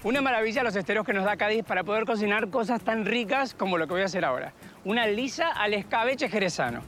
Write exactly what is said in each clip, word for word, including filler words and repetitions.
Una maravilla los esteros que nos da Cádiz para poder cocinar cosas tan ricas como lo que voy a hacer ahora. Una lisa al escabeche jerezano.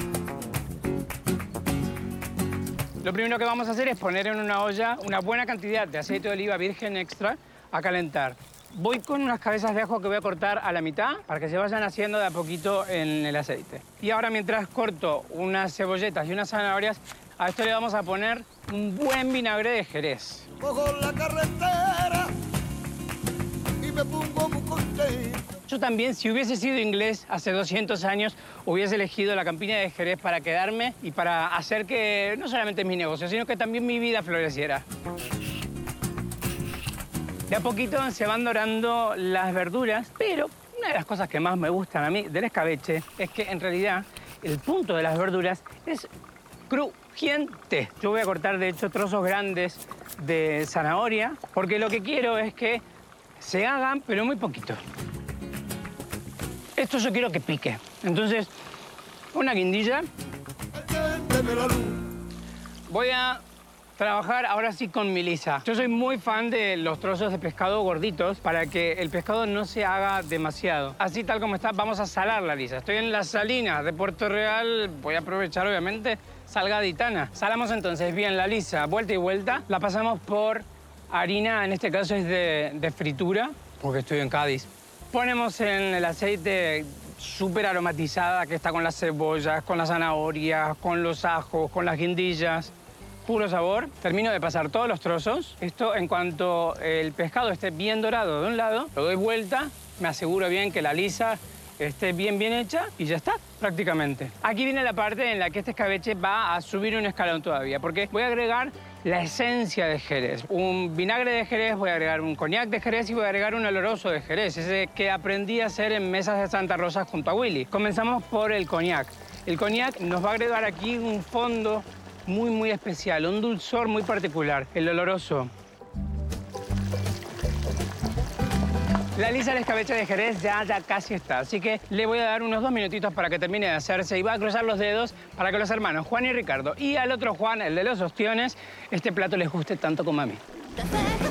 Lo primero que vamos a hacer es poner en una olla una buena cantidad de aceite de oliva virgen extra a calentar. Voy con unas cabezas de ajo que voy a cortar a la mitad para que se vayan haciendo de a poquito en el aceite. Y ahora, mientras corto unas cebolletas y unas zanahorias, a esto le vamos a poner un buen vinagre de Jerez. Cojo la carretera y me pongo muy contento. Yo también, si hubiese sido inglés hace doscientos años, hubiese elegido la campiña de Jerez para quedarme y para hacer que no solamente mi negocio, sino que también mi vida floreciera. De a poquito se van dorando las verduras, pero una de las cosas que más me gustan a mí del escabeche es que en realidad el punto de las verduras es crujiente. Yo voy a cortar, de hecho, trozos grandes de zanahoria, porque lo que quiero es que se hagan, pero muy poquito. Esto yo quiero que pique. Entonces, una guindilla. Voy a trabajar ahora sí con mi lisa. Yo soy muy fan de los trozos de pescado gorditos para que el pescado no se haga demasiado. Así tal como está, vamos a salar la lisa. Estoy en las salinas de Puerto Real. Voy a aprovechar, obviamente, sal gaditana. Salamos entonces bien la lisa, vuelta y vuelta. La pasamos por harina, en este caso es de, de fritura, porque estoy en Cádiz. Ponemos en el aceite súper aromatizada, que está con las cebollas, con las zanahorias, con los ajos, con las guindillas. Puro sabor. Termino de pasar todos los trozos. Esto, en cuanto el pescado esté bien dorado de un lado, lo doy vuelta, me aseguro bien que la lisa esté bien, bien hecha y ya está, prácticamente. Aquí viene la parte en la que este escabeche va a subir un escalón todavía, porque voy a agregar la esencia de Jerez. Un vinagre de Jerez, voy a agregar un coñac de Jerez y voy a agregar un oloroso de Jerez, ese que aprendí a hacer en mesas de Santa Rosa junto a Willy. Comenzamos por el coñac. El coñac nos va a agregar aquí un fondo muy, muy especial, un dulzor muy particular, el oloroso. La lisa del escabeche de Jerez ya, ya casi está, así que le voy a dar unos dos minutitos para que termine de hacerse y va a cruzar los dedos para que los hermanos Juan y Ricardo y al otro Juan, el de los ostiones, este plato les guste tanto como a mí.